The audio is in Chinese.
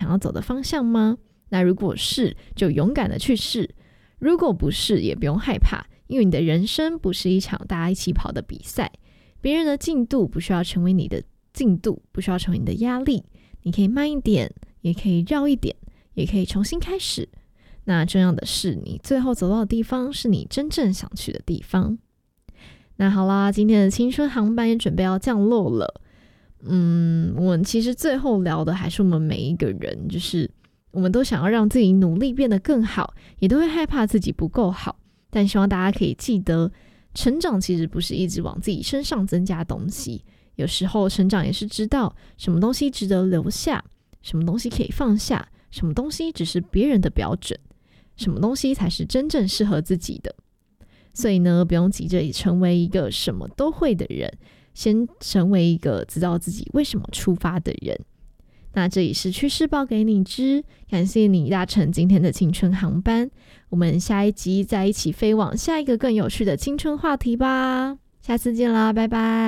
想要走的方向吗？那如果是，就勇敢的去试；如果不是，也不用害怕，因为你的人生不是一场大家一起跑的比赛，别人的进度不需要成为你的进度，不需要成为你的压力，你可以慢一点，也可以绕一点，也可以重新开始。那重要的是，你最后走到的地方是你真正想去的地方。那好啦，今天的青春航班也准备要降落了。我们其实最后聊的还是我们每一个人，就是我们都想要让自己努力变得更好，也都会害怕自己不够好，但希望大家可以记得，成长其实不是一直往自己身上增加东西，有时候成长也是知道什么东西值得留下，什么东西可以放下，什么东西只是别人的标准，什么东西才是真正适合自己的。所以呢，不用急着成为一个什么都会的人，先成为一个知道自己为什么出发的人。那这里是趋势报给你知，感谢你搭乘今天的青春航班，我们下一集再一起飞往下一个更有趣的青春话题吧。下次见啦，拜拜。